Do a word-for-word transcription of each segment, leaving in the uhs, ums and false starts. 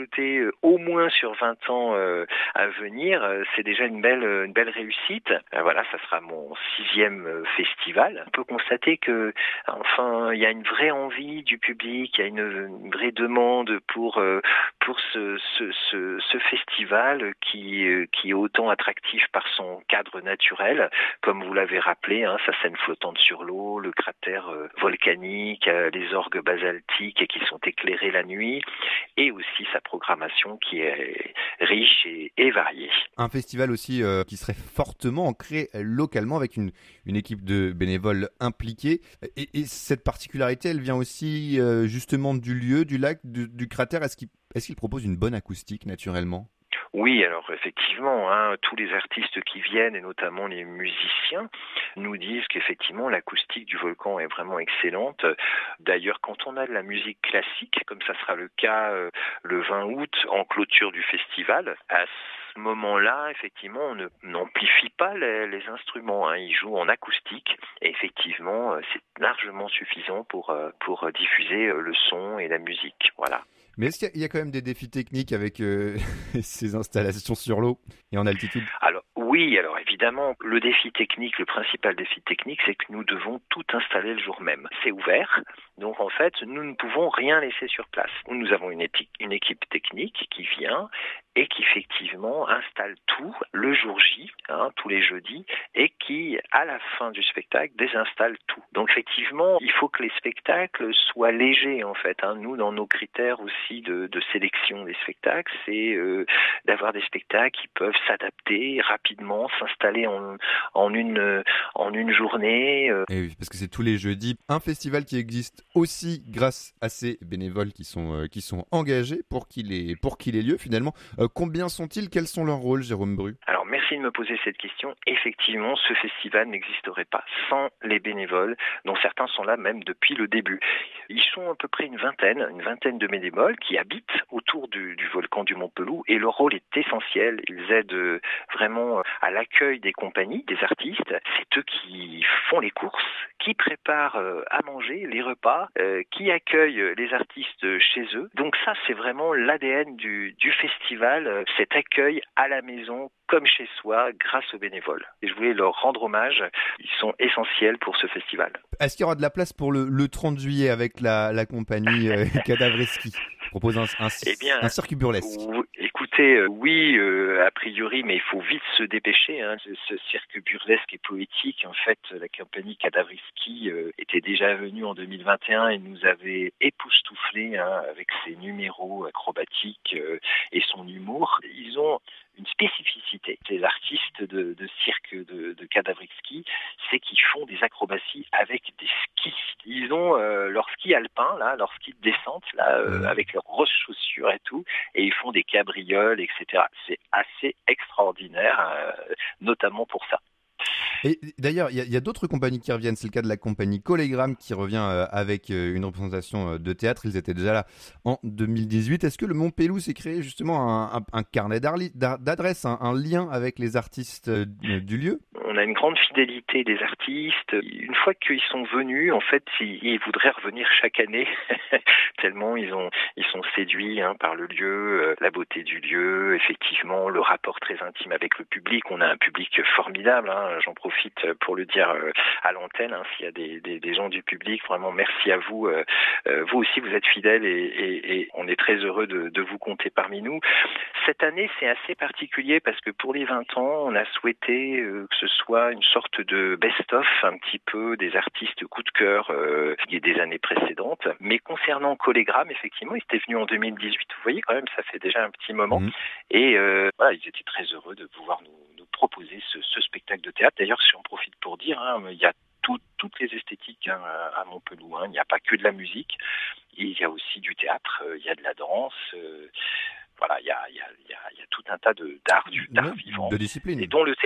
côté, euh, au moins sur vingt ans euh, à venir, euh, c'est déjà une belle, une belle réussite. Euh, voilà, ça sera mon sixième euh, festival. On peut constater que, enfin, il y a une vraie envie du public, il y a une, une vraie demande pour euh, pour ce, ce, ce, ce festival qui euh, qui est autant attractif par son cadre naturel, comme vous l'avez rappelé, hein, sa scène flottante sur l'eau, le cratère euh, volcanique, euh, les orgues basaltiques qui sont éclairés la nuit, et aussi sa programmation qui est riche et, et variée. Un festival aussi euh, qui serait fortement ancré localement avec une, une équipe de bénévoles impliqués. Et, et cette particularité, elle vient aussi euh, justement du lieu, du lac, du, du cratère. Est-ce qu'il, est-ce qu'il propose une bonne acoustique naturellement ? Oui, alors effectivement, hein, tous les artistes qui viennent, et notamment les musiciens, nous disent qu'effectivement l'acoustique du volcan est vraiment excellente. D'ailleurs, quand on a de la musique classique, comme ça sera le cas euh, le vingt août en clôture du festival, à ce moment-là, effectivement, on ne, n'amplifie pas les, les instruments, hein, ils jouent en acoustique, et effectivement, c'est largement suffisant pour, pour diffuser le son et la musique, voilà. Mais est-ce qu'il y a, il y a quand même des défis techniques avec euh, ces installations sur l'eau et en altitude ? Alors oui, alors évidemment, le défi technique, le principal défi technique, c'est que nous devons tout installer le jour même. C'est ouvert, donc en fait, nous ne pouvons rien laisser sur place. Nous avons une, épi- une équipe technique qui vient et qui effectivement installe tout le jour J, hein, tous les jeudis, et qui, à la fin du spectacle, désinstalle tout. Donc effectivement, il faut que les spectacles soient légers en fait. Hein. Nous, dans nos critères aussi de, de sélection des spectacles, c'est euh, d'avoir des spectacles qui peuvent s'adapter rapidement, s'installer en, en, une, en une journée. Euh. Et oui, parce que c'est tous les jeudis. Un festival qui existe aussi grâce à ces bénévoles qui sont, euh, qui sont engagés pour qu'il ait, pour qu'il ait lieu finalement. Euh, combien sont-ils ? Quels sont leurs rôles, Jérôme Bru ? Alors merci de me poser cette question. Effectivement, ce festival n'existerait pas sans les bénévoles, dont certains sont là même depuis le début. Ils sont à peu près une vingtaine, une vingtaine de bénévoles qui habitent autour du, du volcan du Mont Pelou, et leur rôle est essentiel. Ils aident vraiment à l'accueil des compagnies, des artistes. C'est eux qui font les courses, qui préparent à manger les repas, qui accueillent les artistes chez eux. Donc ça, c'est vraiment l'A D N du, du festival, cet accueil à la maison comme chez soi grâce aux bénévoles. Et je voulais leur rendre hommage, ils sont essentiels pour ce festival. Est-ce qu'il y aura de la place pour le, le trente juillet avec la, la compagnie euh, Cadavreski ? Je propose un, un, eh bien, un circuit burlesque. W- écoutez, euh, oui, euh, a priori, mais il faut vite se dépêcher. Hein. Ce, ce cirque burlesque et poétique, en fait, la compagnie Cadavreski euh, était déjà venue en deux mille vingt et un et nous avait époustouflés hein, avec ses numéros acrobatiques euh, et son humour. Ils ont une spécificité. Les artistes de, de cirque de, de Cadavreski, c'est qu'ils font des acrobaties avec des skis. Ils ont euh, leur ski alpin, là, leur ski de descente, là, euh, mmh. avec leurs grosses chaussures et tout, et ils font des cabrioles, et cetera. C'est assez extraordinaire, euh, notamment pour ça. Et d'ailleurs, il y, y a d'autres compagnies qui reviennent. C'est le cas de la compagnie Collegram qui revient euh, avec euh, une représentation euh, de théâtre. Ils étaient déjà là en deux mille dix-huit. Est-ce que le Mont Pelou s'est créé justement un, un, un carnet d'adresses, un, un lien avec les artistes euh, du lieu ? On a une grande fidélité des artistes. Une fois qu'ils sont venus, en fait, ils voudraient revenir chaque année, tellement ils ont, ils sont séduits hein, par le lieu, euh, la beauté du lieu, effectivement, le rapport très intime avec le public. On a un public formidable, hein, j'en profite pour le dire euh, à l'antenne, hein, s'il y a des, des, des gens du public, vraiment merci à vous. Euh, euh, vous aussi, vous êtes fidèles et, et, et on est très heureux de, de vous compter parmi nous. Cette année, c'est assez particulier parce que pour les vingt ans, on a souhaité euh, que ce soit une sorte de best-of un petit peu des artistes coup de cœur euh, des années précédentes. Mais concernant Collegram, effectivement, ils étaient venus en deux mille dix-huit. Vous voyez quand même, ça fait déjà un petit moment. Mmh. Et euh, voilà, ils étaient très heureux de pouvoir nous, nous proposer ce, ce spectacle de théâtre. D'ailleurs, si on profite pour dire, hein, il y a tout, toutes les esthétiques hein, à Mont Pelou. Hein. Il n'y a pas que de la musique, il y a aussi du théâtre, il y a de la danse. Euh, Voilà, il y a, y, a, y, a, y a tout un tas de, d'art, d'art ouais, vivant, de discipline. et dont le théâtre.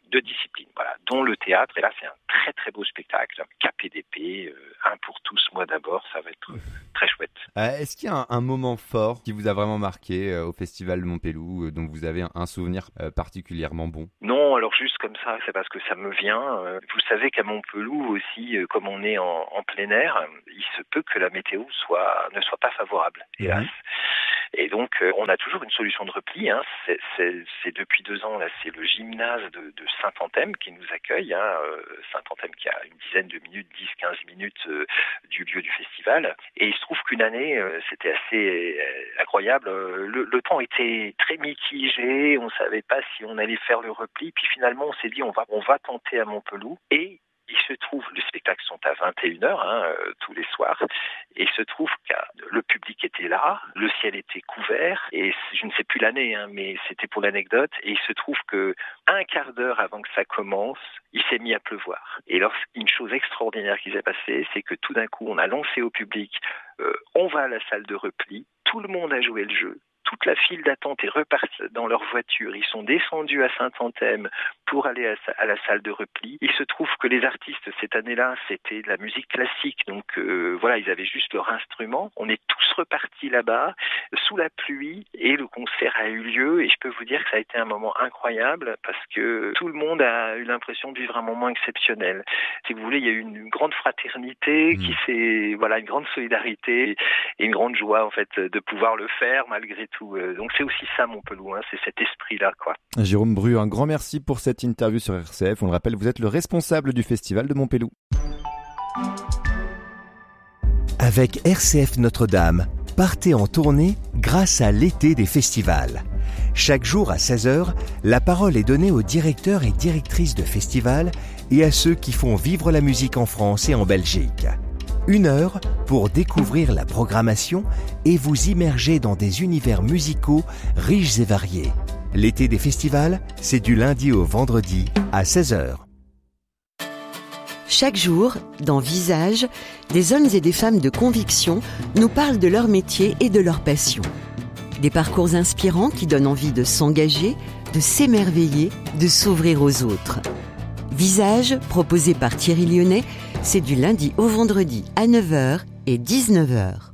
de disciplines, voilà, dont le théâtre. Et là, c'est un très très beau spectacle. K P D P, euh, un pour tous, moi d'abord, ça va être euh, très chouette. Euh, est-ce qu'il y a un, un moment fort qui vous a vraiment marqué euh, au Festival de Montpelloux, euh, dont vous avez un, un souvenir euh, particulièrement bon? Non, alors juste comme ça, c'est parce que ça me vient. Euh, vous savez qu'à Montpelloux aussi, euh, comme on est en, en plein air, il se peut que la météo soit ne soit pas favorable, hélas. Mmh. Et donc, euh, on a toujours une solution de repli. Hein. C'est, c'est, c'est depuis deux ans, là, c'est le gymnase de, de Saint-Anthème qui nous accueille. Hein. Euh, Saint-Anthème qui a une dizaine de minutes, dix quinze minutes euh, du lieu du festival. Et il se trouve qu'une année, euh, c'était assez euh, incroyable. Le, le temps était très mitigé. On savait pas si on allait faire le repli. Puis finalement, on s'est dit, on va, on va tenter à Montpelloux. Et il se trouve, les spectacles sont à vingt et une heures hein, euh, tous les soirs, et il se trouve que le public était là, le ciel était couvert, et je ne sais plus l'année, hein, mais c'était pour l'anecdote, et il se trouve que un quart d'heure avant que ça commence, il s'est mis à pleuvoir. Et lorsqu'une chose extraordinaire qui s'est passée, c'est que tout d'un coup, on a lancé au public, euh, on va à la salle de repli, tout le monde a joué le jeu. Toute la file d'attente est repartie dans leur voiture. Ils sont descendus à Saint-Anthème pour aller à, à la salle de repli. Il se trouve que les artistes, cette année-là, c'était de la musique classique. Donc euh, voilà, ils avaient juste leur instrument. On est tous repartis là-bas, sous la pluie, et le concert a eu lieu. Et je peux vous dire que ça a été un moment incroyable parce que tout le monde a eu l'impression de vivre un moment exceptionnel. Si vous voulez, il y a eu une grande fraternité, mmh. qui s'est, voilà, une grande solidarité et une grande joie, en fait, de pouvoir le faire malgré tout. Donc c'est aussi ça Montpellier, hein, c'est cet esprit-là, quoi. Jérôme Bru, un grand merci pour cette interview sur R C F. On le rappelle, vous êtes le responsable du Festival de Montpellier. Avec R C F Notre-Dame, partez en tournée grâce à l'été des festivals. Chaque jour à seize heures, la parole est donnée aux directeurs et directrices de festivals et à ceux qui font vivre la musique en France et en Belgique. Une heure pour découvrir la programmation et vous immerger dans des univers musicaux riches et variés. L'été des festivals, c'est du lundi au vendredi à seize heures. Chaque jour, dans Visage, des hommes et des femmes de conviction nous parlent de leur métier et de leur passion. Des parcours inspirants qui donnent envie de s'engager, de s'émerveiller, de s'ouvrir aux autres. Visage, proposé par Thierry Lyonnais, c'est du lundi au vendredi à neuf heures et dix-neuf heures.